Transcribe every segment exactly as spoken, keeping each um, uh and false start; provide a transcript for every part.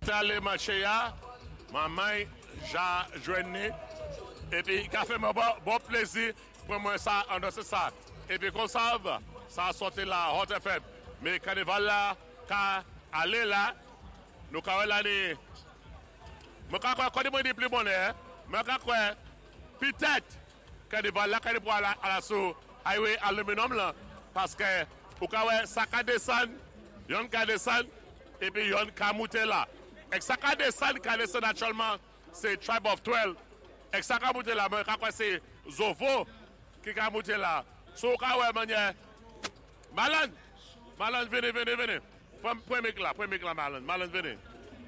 allé marcher là, maman, j'ai joigné, et puis, il a fait mon bon plaisir pour moi, ça, endosser ça. Et puis, comme ça, ça a sorti là, Hot F M. Mais carnaval là, quand aller là, nous avons l'année. Je crois que quand je dis plus bon, je crois que peut-être carnaval là, quand il aller à la sous highway aluminium là, parce que, vous avez ça qui descend, il y a un qui descend, et puis il y a un qui monter là. Et ça qui descend, qui descend actuellement, c'est Tribe of twelve. Et ça qui monter là, c'est Zovo qui a monté là. So, quand vous manière, Malan, Malan, venez, venez, venez. Premier là, premier là, Malan, Malan, venez.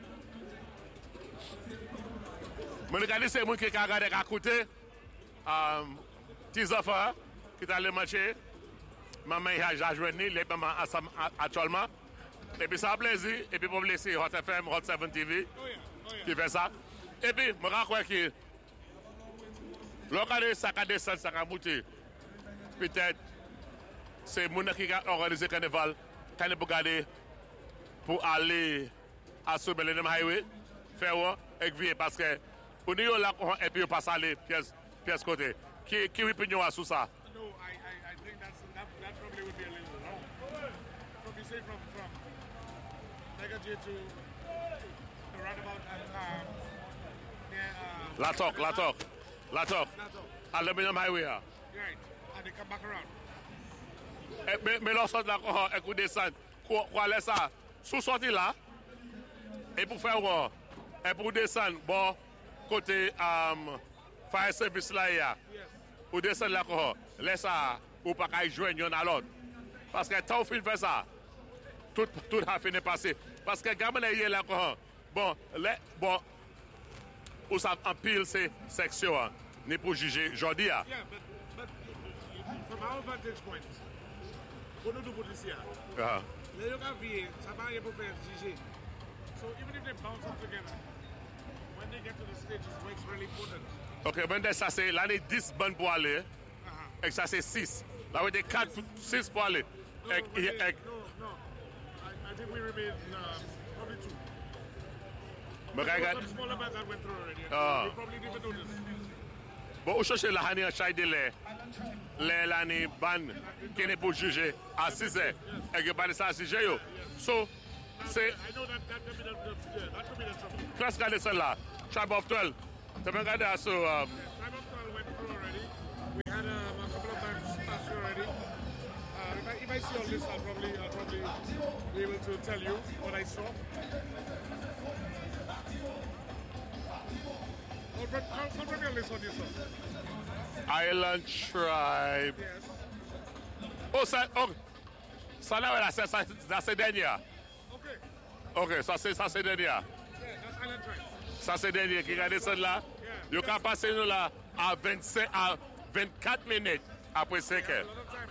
Je regarde c'est moi qui a regardé à côté, Teaser qui est allé marcher. Maman a joué, les mamans actuellement. Et puis ça a plaisir. Et puis pour me laisser Hot F M, Hot seven T V, qui fait ça. Et puis, je crois que l'organisé, ça a descendu, ça a monté. Peut-être, c'est mon qui a organisé le carnaval, quand pour garder, pour aller à ce Millennium Highway, faire et vieux parce que, au niveau là, et puis on passe à aller, pièce, pièce côté. Qui, qui opinion à sous ça? No, I, I, I think that's, that, that probably would be a little wrong. From, you say, from, from Negaji to the roundabout at, um, near, uh, La Talk, La Talk, La Talk. La Talk. Aluminium Highway. Right. And they come back around. Mais, mais lorsque là, on écoute descendre, quoi laisse ça, sous sorti là, et pour faire quoi? Et pour descendre, bon, côté um, fire service là, Yes. pour descendre là, quoi, laisse ça, ou pas qu'à joindre y'en a l'autre. Parce que tant qu'il fait ça, tout, tout a fini de passer. Parce que gamin est là, quoi, bon, les, bon, où ça en pile ces sections, ni pour juger aujourd'hui. Yeah, but, but from our vantage point, on nous do this here. Uh-huh. Les gens qui ça va y pour faire juger. So even if they bounce up together, when they get to the stage, it's where it's really important. Ok, ben ça c'est l'année dix bonnes pour aller, Uh-huh. et ça c'est six. Là, on est quatre, six pour aller. No, Et- we- et- et- no, no. I, I think we remain uh, probably two. Mais There were regarde, some smaller bands that went through already. Ah. You probably didn't even notice. bon, on cherche la année en chaille de lait. Les l'année ban qui est pour juger à six heures. Et que pas de ça à six heures. So, c'est I know that that could be the, the, yeah, that could be the trouble. classe regardez celle-là. Tribe of twelve. Tu peux regarder à ce. Um, Tribe of twelve went through already. We had um, a couple of bands pass through already. Uh, if, I, if I see all this, I'll probably, I'll probably be able to tell you what I saw. Oh, but come, come from your list what you saw. Island Tribe. Yes. Oh, ça. Oh, ça là, ça, ça, ça c'est dernier. Okay. Ok, ça c'est ça c'est dernier. Yeah, that's Island Tribe. Ça c'est dernier qui regarde celle-là. Vous pouvez passer nous là à vingt-cinq, à vingt-quatre minutes après cinq A heures. lot of time,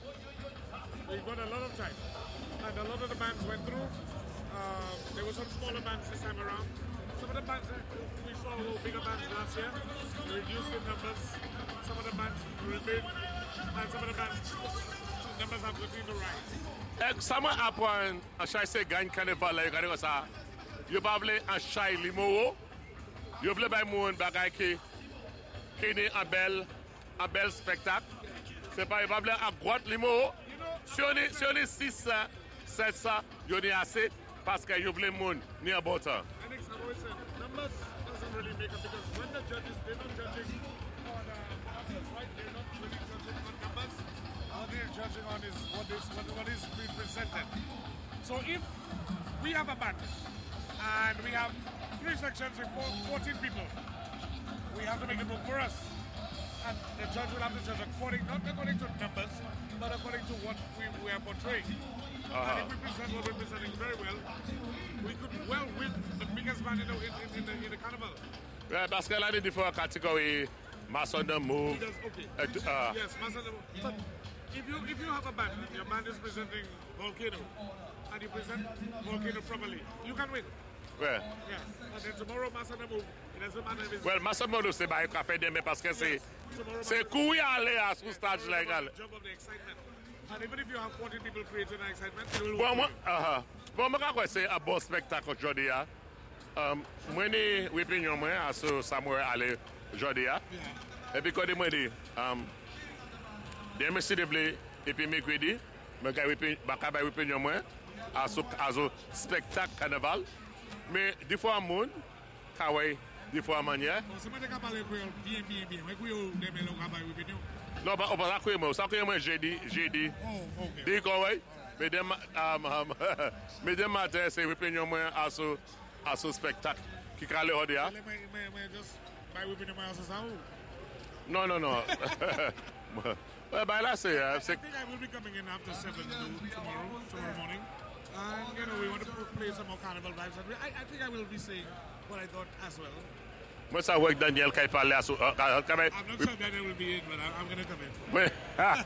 right? We've got a lot of time. And a lot of the bands went through. Um, there were some smaller bands this time around. Some of the bands that we saw were bigger bands last year. They reduced in numbers. Some of the bands remained. And some of the bands, numbers have continued to rise. Et ça m'a appris à chaque gagne carnaval là, regardez ça. Yo pas voulu en chai limo. Yo voulu bay moun bagay qui qui est un bel un bel spectacle. C'est pas yo pas voulu à droite limo. Si on est si on est six sept ça, yo n'est assez parce que yo voulu moun ni en bottom. I think I've always said numbers doesn't really make a difference. When the judges, they're not judging on uh, numbers, right? They're not really judging on numbers. All they're judging on is what is what, what is being presented. So if we have a band and we have three sections with four, fourteen people, we have to make it work for us. And the judge will have to judge according, not according to numbers, but according to what we, we are portraying. Uh-huh. And if we present what we're presenting very well, we could well win the biggest band in the, in, in, in the, in the carnival. Yeah, parce que là des différentes catégories, Mason the Move. He does, okay. Uh, uh, Yes, Master, but if you if you have a band, your band is presenting Volcano, and you present Volcano properly, you can win. ouais. Yes. And then tomorrow, Master the Move, it doesn't matter if it's Well, Mason Move c'est pas café demain parce que c'est tomorrow. c'est couille aller à ce stage légal. The job of the excitement. And even if you have fourteen people creating an excitement, it will Bon, work moi, for you. uh-huh. Bon, moi, je crois que c'est un bon spectacle aujourd'hui. Hein. Um, moi, ni opinion moi à ce Samuel aller aujourd'hui. Et puis quand moi dit, um, demain c'est de blé et puis mercredi, mais quand je vais opinion moi à ce à ce spectacle carnaval. Mais des fois mon, kawaii, des fois manière. C'est pas de parler bien bien bien. Mais que demain le travail opinion. Non, pas pas ça moi, ça que moi j'ai dit, j'ai dit. Oh, OK. Dis kawaii. Mais demain um, um, mais demain matin c'est opinion moi à ce à ce spectacle qui crée le rodéa. Mais mais mais just by opinion moi ça ça. Non non non. Well, by last year, I think I will be coming in after seven tomorrow, tomorrow morning. And, you know, we want to play some more carnival vibes. And I, I think I will be saying what I thought as well. moi ça avec Daniel qui parlait à ce I'm not sure Daniel will be in, but I'm, I'm going to come in. Mais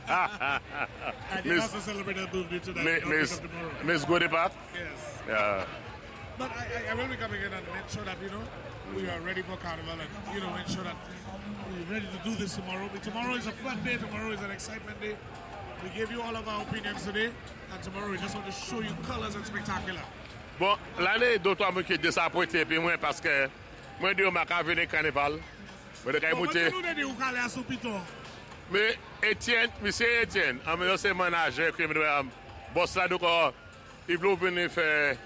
And he also celebrate a birthday tonight, mais not mais because of tomorrow. mais go départ. Yes. Yeah. But I, I, I will be coming in and make sure that, you know, we are ready for carnival and, you know, make sure that we're ready to do this tomorrow. But tomorrow is a fun day. Tomorrow is an excitement day. We gave you all of our opinions today. And tomorrow we just want to show you colors and spectacular. Bon, l'année d'autres moi qui désappointé puis moi parce que moi dis on m'a qu'à venir carnaval. Mais de Bon, monter. nous dit où aller à Soupito. Mais Étienne, monsieur Étienne, en même c'est manager qui me boss là donc il veut venir faire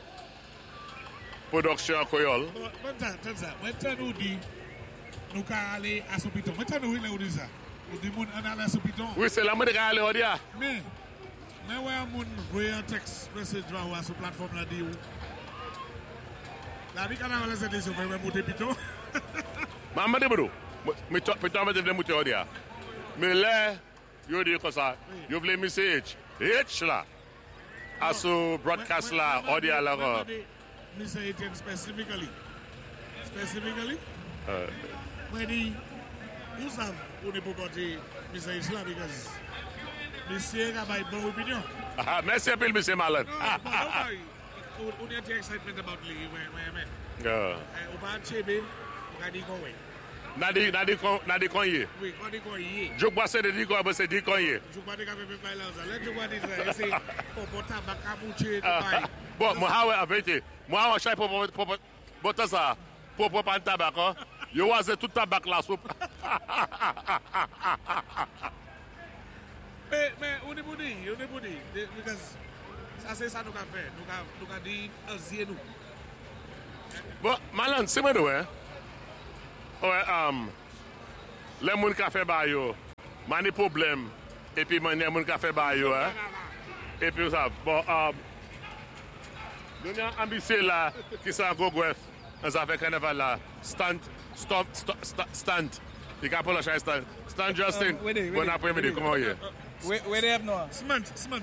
production créole. Maintenant, maintenant nous dit nous qu'à aller à Soupito. Maintenant nous il est où dit ça. Nous dit mon on aller à Soupito. Oui, c'est là moi de aller au dia. Mais mais ouais mon voyer texte message va sur plateforme là dit où. La vie carnaval c'est des sur faire monter pito. Maman de bro. Mais toi peut-être me de monter au dia. Mais là, yo dis comme ça, yo voulez message. H là. À ce broadcast là, au dia là. Mister Etienne specifically. Specifically? Uh, When he who's have on the property, Mister Islam, because Mister a my bon opinion. ah, merci peu monsieur Malin. No, but don't worry. On a the excitement about Lee, where I mean. Yeah. Oba Chebe, Gadi Kowe. Nadi nadi kon nadi konye. Oui, Gadi Kowe. Jok bosse de di ko bosse di konye. Jukbadi ka pepe pa la. Let Jukbadi say, say, Popota Bakamuche to buy. Bon, moi hawe avete. Moi hawe chay popo popo bota ça. Popo pan tabac hein. Yo waze tout tabac la soupe. Mais mais on est boni, on est boni because ça c'est ça nous qu'a fait. Nous qu'a nous qu'a dit azier nous. Bon, Malan, c'est moi ouais. Ouais, um les moun ka fait ba yo. Mani problème et puis mani moun ka fait ba yo hein. Et puis ça bon um nous avons ambitieux là qui sont encore bref. Nous avons carnaval là. Stand stop stop stand. Il a pas la chaise stand. Stand Justin. Um, wait it, wait Bon it, après-midi wait it. comment est? Where, where they have no Cement, cement.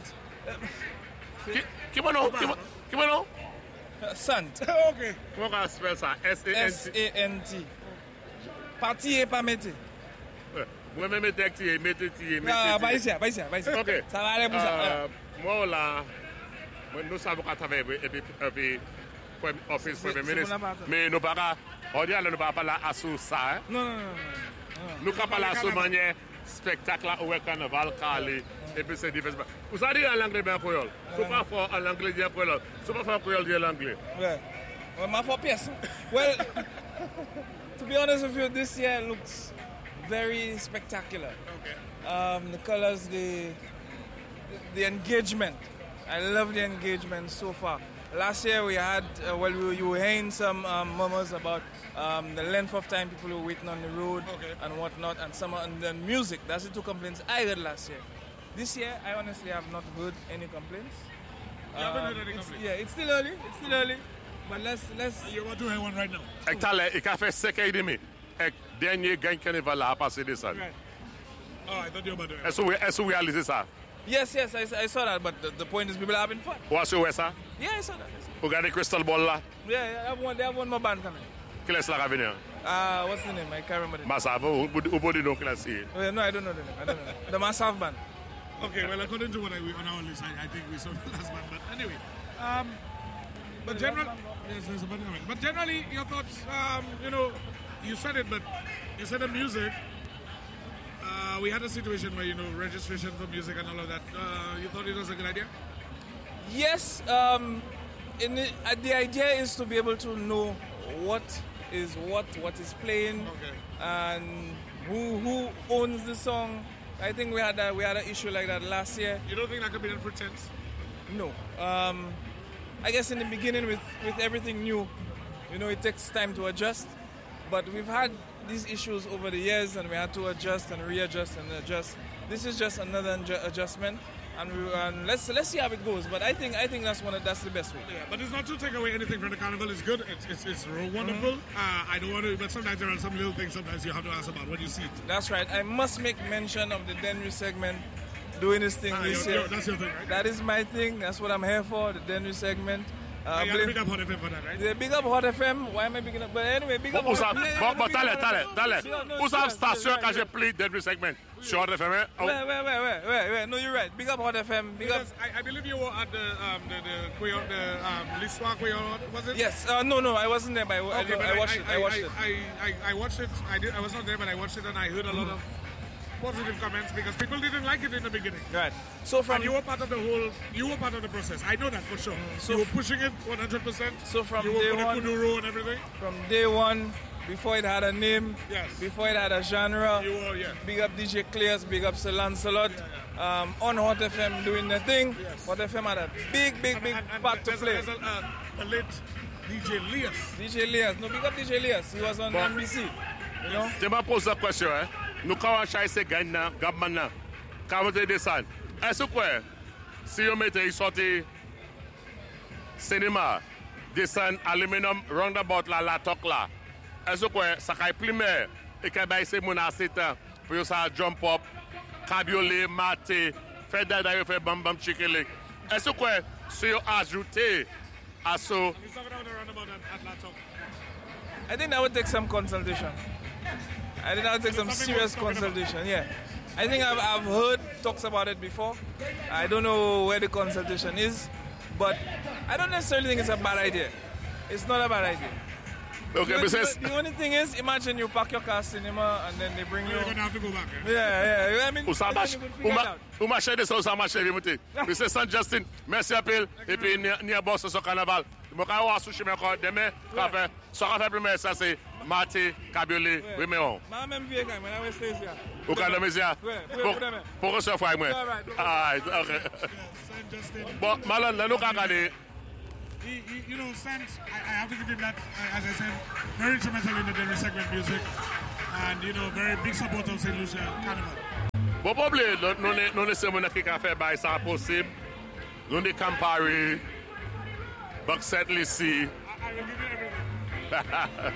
Qui qui mon nom? Qui mon qui mon nom? uh, Sant. OK. Comment on spell ça? S A N S T. A N T. Parti et pas métier. Moi même mettre ti mettre ti Ah, pas mettre. ici, pas ici, pas ici. OK. Ça va aller pour ça. Euh, moi là moi, nous savons qu'à travailler et puis et puis office C'est- premier c'est ministre. mon appart. Mais nous pas on dit nous pas parler à sous ça. hein. Non, non, non. non. Nous pas parler à ce manière spectacle là ou carnaval calé et puis c'est différent. Vous savez en anglais bien créole. C'est pas fort en anglais bien créole. C'est pas fort créole dire l'anglais. Ouais. Well, my for pièce. Well, to be honest with you, this year looks very spectacular. OK. Um, the colors, the, the engagement. I love the engagement so far. Last year we had, uh, well, we, you were hearing some um, murmurs about um, the length of time people were waiting on the road Okay. and whatnot, and some and then music. That's the two complaints I heard last year. This year, I honestly have not heard any complaints. You haven't heard any it's- complaints? Yeah, it's still early. It's still early, but let's let's. You want to hear one right now? Et talent il a fait cinq ans et demi. Et dernier gagne carnaval là a passé des salles. Right. Oh, I thought you were about to hear. Est-ce que est-ce que vous réalisez ça? Yes, yes, I, I saw that, but the, the point is people are having fun. Ou est-ce que ça? Yeah, I saw that. I saw Vous regardez Crystal Ball là? that. Yeah, yeah, I have one. They have one more band coming. Qui laisse la revenir? Uh, what's the name? I can't remember the name. Bah ça va, ou peut dire donc là c'est. Oh, no, I don't know the name. I don't know. The Massive Band. Okay, well, according to what I, on our list, I, I think we saw the last one. But anyway, um, but generally, yes, there's a band coming. But generally, your thoughts, um, you know, you said it, but you said the music. Uh, we had a situation where, you know, registration for music and all of that. Uh, you thought it was a good idea? Yes, um, in the, uh, the idea is to be able to know what is what, what is playing, Okay. and who who owns the song. I think we had a, we had an issue like that last year. You don't think that could be done for tense? No. Um, I guess in the beginning with, with everything new, you know, it takes time to adjust. But we've had these issues over the years and we had to adjust and readjust and adjust. This is just another adju- adjustment. And, we, and let's let's see how it goes. But I think I think that's one of, that's the best way. Yeah, but it's not to take away anything from the carnival. It's good. It's it's, it's real wonderful. Mm-hmm. Uh, I don't want to, but sometimes there are some little things. Sometimes you have to ask about when you see it. That's right. I must make mention of the Denry segment doing this thing Ah, this your- year. your- that's your thing, right? That is my thing. That's what I'm here for. The Denry segment. Uh, you got to blame- pick up Hot F M for that, right? Yeah, big up Hot F M. Why am I picking up? But anyway, big up Où ça, Hot F M. bon, bon, t'allais, t'allais, t'allais. No, no, Où ça, yes, station yes, quand yes. j'ai pris Denver segment? Sur Hot F M, hein? Oh. Wait, wait, wait, wait, wait, wait. No, you're right. Big up Hot F M. Big up. Because I, I believe you were at the um the the Quail, the um L'Histoire Quail, was it? Yes. Uh, no, no, I wasn't there, but I, Okay, I, but I watched it. I watched I, it. I, I, I watched it. I did. I was not there, but I watched it, and I heard a lot of positive comments because people didn't like it in the beginning. Right. So from And you were part of the whole. You were part of the process. I know that for sure. so you were pushing it one hundred percent. So from you were day for the one- Kuduro and everything. from day one, before it had a name, Yes. before it had a genre. You were, yeah. Big up D J Clears, big up Sir Lancelot. Um, on Hot F M doing the thing. Yes. Hot F M had a big, big, big And, and part to there's play. A, there's a, uh, a late D J Lias. D J Lias, no, big up D J Lias. He was on Bon. N B C. You know? Tu m'as posé la question, hein? Nous, quand on cherche ces gars-là, gars-là, quand on te descend, est-ce que si on mettait, ils sortaient cinéma, descend aluminium, roundabout là, la toque là, est-ce que ça caille primaire et qu'il y ait ces mouns assez temps pour ça jump up, cabriolet, maté, faire d'ailleurs, faire bam bam chicken. Est-ce que si on ajoute à ce. He's talking about the roundabout at, at Latok. I think that would take some consultation. I think that would take some Something serious worth talking about. consultation, yeah. I think I've, I've heard talks about it before. I don't know where the consultation is, but I don't necessarily think it's a bad idea. It's not a bad idea. Okay, the, because the, the only thing is, imagine you park your car cinema and then they bring you. You're going to have to go back. Eh? Yeah, yeah. I mean, Ou ça I think marche, you could ou figure it ma- out. ou marcher de ça, ou ça marche, vite monter. Monsieur Saint Justin, merci à pile. Et puis, ni ni à boss sur carnaval. Je vais avoir sous chemin encore demain. Café, ça va faire premier, ça c'est Marty, Cabriolet, Réméon. Ma même vieux quand même, I will stay here. Au cas de mésia. Ouais, ouais, Pour pour demain. pour recevoir frère moi. All right, all Ah, ok. Saint Justin. Bon, Malon, là nous regarder. He, he, you know, Sant, I, I have to give him that, uh, as I said, very instrumental in the Denver segment music. And, you know, very big supporter of Saint Lucia Carnival. Bon, pas oublier, nous ne nous ne sommes pas qui a fait bail ça possible. Nous ne Campari, Buckset Lissy. I, I will give you everything.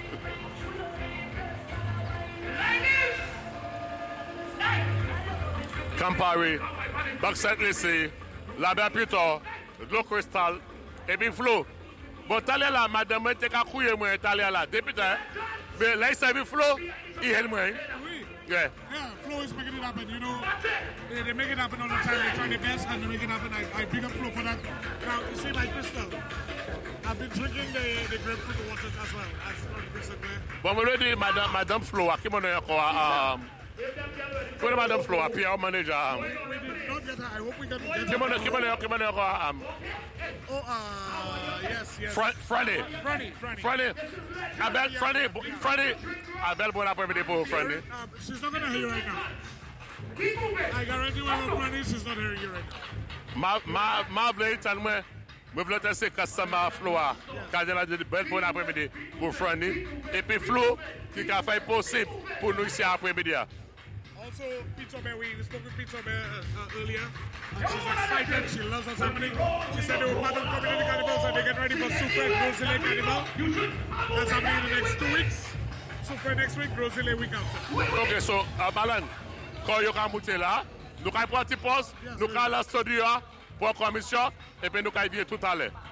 Campari, Buckset Lissy, La Belle Puto, Glow Crystal, et puis Flo. Bon, t'allais là, madame, t'es qu'à couiller moi, t'allais là, député. Mais là, il s'est Flo, il est moi. Oui. Yeah. Yeah, Flo is making it happen, you know. They, they make it happen all the time. They try their best and they make it happen. I, I big up Flo for that. Now, you see my crystal. I've been drinking the, the grapefruit water as well. As from the crystal there. Bon, je lui dis, madame, madame Flo, qui m'en est encore. Quoi, madame Flo, puis un manager. We did not get her. I hope we can get Qui her. m'en est, qui m'en est, qui m'en est encore. Oh, uh, yes, yes. Friday. Franny, Franny. Friday. Abel, Friday, Friday. Abel, bon après-midi pour Friday. Um, she's not going to hear you right now. I guarantee when we're Franny, she's not hearing you right now. Ma, ma, ma vle tan mwen, mwen vle te se customer Flo a, kade la de bel bon après-midi pour Friday. Et puis Flo, qui a fait possible pour nous ici après-midi. Also, Pizza Bear, we spoke with Pizza Bear uh, uh, earlier, and she's excited. She loves what's happening. She said they were part of community carnivals and they get ready for Super Grosile Carnival. That's happening in the next two weeks. Super next week, Grosile week after. Ok, so, uh, Balan, quand yo ka mouté là, nous ka prendre une pause, nous ka la studio pour la commission, et puis nous ka y tout à l'heure.